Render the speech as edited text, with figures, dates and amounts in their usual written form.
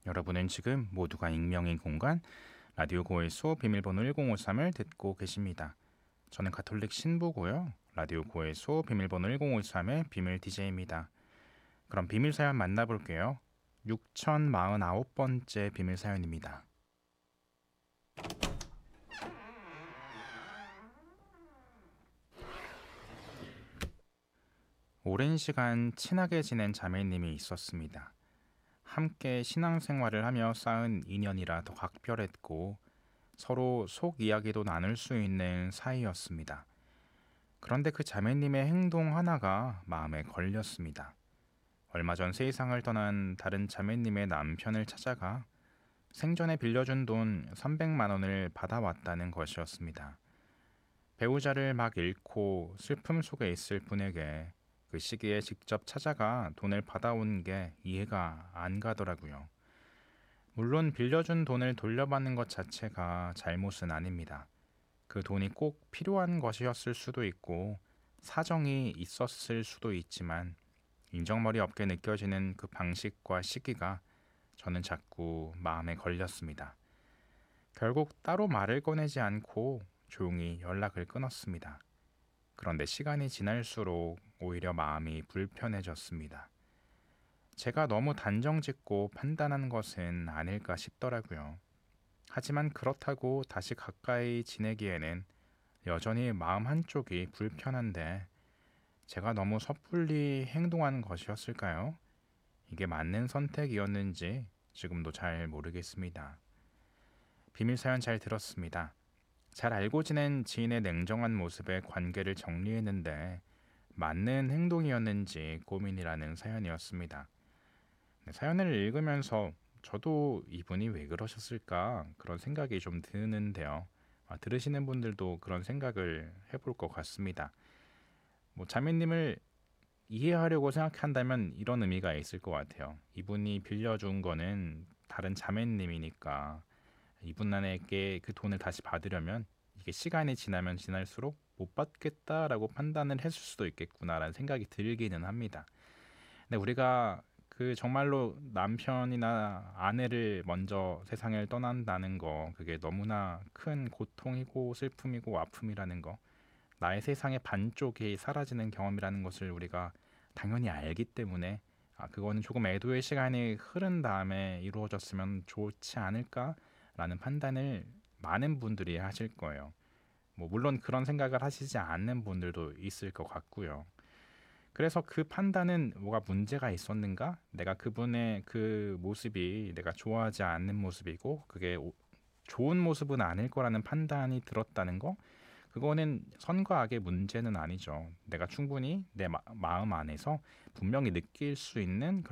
여러분은 지금 모두가 익명인 공간 라디오 고해소 비밀번호 1053을 듣고 계십니다. 저는 가톨릭 신부고요. 라디오 고해소 비밀번호 1053의 비밀 DJ입니다. 그럼 비밀 사연 만나볼게요. 6049번째 비밀 사연입니다. 오랜 시간 친하게 지낸 자매님이 있었습니다. 함께 신앙생활을 하며 쌓은 인연이라 더 각별했고 서로 속 이야기도 나눌 수 있는 사이였습니다. 그런데 그 자매님의 행동 하나가 마음에 걸렸습니다. 얼마 전 세상을 떠난 다른 자매님의 남편을 찾아가 생전에 빌려준 돈 300만 원을 받아왔다는 것이었습니다. 배우자를 막 잃고 슬픔 속에 있을 분에게 그 시기에 직접 찾아가 돈을 받아온 게 이해가 안 가더라고요. 물론 빌려준 돈을 돌려받는 것 자체가 잘못은 아닙니다. 그 돈이 꼭 필요한 것이었을 수도 있고 사정이 있었을 수도 있지만 인정머리 없게 느껴지는 그 방식과 시기가 저는 자꾸 마음에 걸렸습니다. 결국 따로 말을 꺼내지 않고 조용히 연락을 끊었습니다. 그런데 시간이 지날수록 오히려 마음이 불편해졌습니다. 제가 너무 단정짓고 판단한 것은 아닐까 싶더라고요. 하지만 그렇다고 다시 가까이 지내기에는 여전히 마음 한쪽이 불편한데 제가 너무 섣불리 행동한 것이었을까요? 이게 맞는 선택이었는지 지금도 잘 모르겠습니다. 비밀 사연 잘 들었습니다. 잘 알고 지낸 지인의 냉정한 모습에 관계를 정리했는데 맞는 행동이었는지 고민이라는 사연이었습니다. 사연을 읽으면서 저도 이분이 왜 그러셨을까 그런 생각이 좀 드는데요. 들으시는 분들도 그런 생각을 해볼 것 같습니다. 자매님을 이해하려고 생각한다면 이런 의미가 있을 것 같아요. 이분이 빌려준 거는 다른 자매님이니까 이분에게 그 돈을 다시 받으려면 이게 시간이 지나면 지날수록 못 받겠다라고 판단을 했을 수도 있겠구나라는 생각이 들기는 합니다. 근데 우리가 그 정말로 남편이나 아내를 먼저 세상을 떠난다는 거 그게 너무나 큰 고통이고 슬픔이고 아픔이라는 거 나의 세상의 반쪽이 사라지는 경험이라는 것을 우리가 당연히 알기 때문에 그거는 조금 애도의 시간이 흐른 다음에 이루어졌으면 좋지 않을까라는 판단을 많은 분들이 하실 거예요. 물론 그런 생각을 하시지 않는 분들도 있을 것 같고요. 그래서 그 판단은 뭐가 문제가 있었는가? 내가 그분의 그 모습이 내가 좋아하지 않는 모습이고 그게 좋은 모습은 아닐 거라는 판단이 들었다는 거? 그거는 선과 악의 문제는 아니죠. 내가 충분히 내 마음 안에서 분명히 느낄 수 있는